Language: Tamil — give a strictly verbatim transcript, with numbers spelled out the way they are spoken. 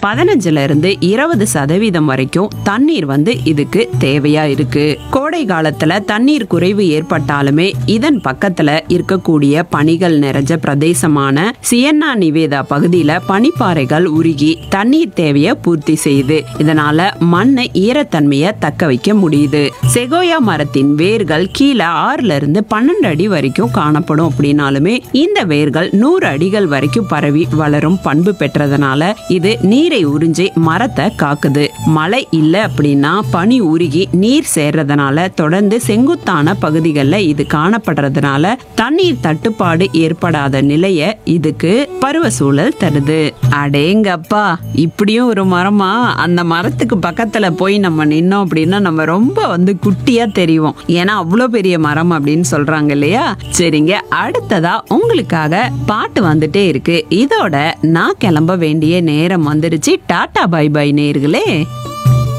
பதினஞ்சுல இருந்து இருபது சதவீதம் வரைக்கும் தண்ணீர் வந்து இதுக்கு தேவையா இருக்கு. கோடை காலத்துல தண்ணீர் குறைவு ஏற்பட்டாலுமே இதன் பக்கத்துல இருக்கக்கூடிய பனிகள் நிறைஞ்ச பிரதேசமான சியன்னா நிவேதா பகுதியில பனிப்பாறைகள் உருகி தண்ணீர் தேவையை பூர்த்தி செய்யுது. இதனால மண்ணு ஈரத்தன்மையை தக்க வைக்க முடியுது. செகோயா மரத்தின் வேர்கள் கீழே ஆறுல இருந்து பன்னெண்டு அடி வரைக்கும் காணப்படும். அப்படின்னாலுமே இந்த வேர்கள் நூறு அடிகள் வரைக்கும் பரவி வளரும் பண்பு பெற்றதுனால இது நீரை உறிஞ்சி மரத்தை காக்குது. மழை இல்ல அப்படின்னா பனி உருகி நீர் சேர்றதுனால தொடர்ந்து செங்குத்தான பகுதிகளில் இது காணப்படுறதுனால தண்ணீர் தட்டுப்பாடு ஏற்படாத நிலைய இதுக்கு பருவ சூழல் தருது. அடேங்கப்பா, இப்படியும் ஒரு மரமா? அந்த மரத்துக்கு பக்கத்துல போய் நம்ம நின்னோம் அப்படின்னா நம்ம ரொம்ப வந்து குட்டியா தெரியும். ஏன்னா அவ்வளோ பெரிய மரம் அப்படின்னு சொல்றாங்க இல்லையா? சரிங்க, அடுத்ததா உங்களுக்காக பாட்டு வந்துட்டே இருக்கு. இதோட நான் கிளம்ப வேண்டிய நேரம் வந்துருச்சு. டாடா பை பை நேயர்களே.